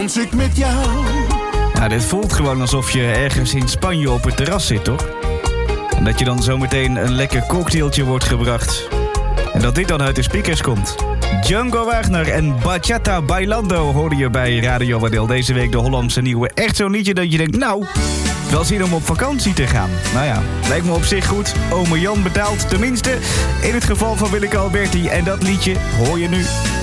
Dans ik met jou. Nou, dit voelt gewoon alsof je ergens in Spanje op het terras zit, toch? En dat je dan zometeen een lekker cocktailtje wordt gebracht. En dat dit dan uit de speakers komt. Django Wagner en Bachata Bailando hoorde je bij Radio Wadil. Deze week de Hollandse nieuwe. Echt zo'n liedje dat je denkt, nou, wel zin om op vakantie te gaan. Nou ja, lijkt me op zich goed. Ome Jan betaalt, tenminste in het geval van Willeke Alberti. En dat liedje hoor je nu.